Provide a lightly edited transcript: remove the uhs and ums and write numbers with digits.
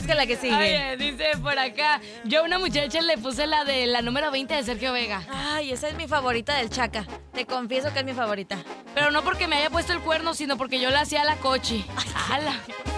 Vamos con la que sigue. Oye, dice por acá, yo a una muchacha le puse la de la número 20 de Sergio Vega. Ay, esa es mi favorita del Chaca. Te confieso que es mi favorita. Pero no porque me haya puesto el cuerno, sino porque yo la hacía a la cochi. ¡Hala!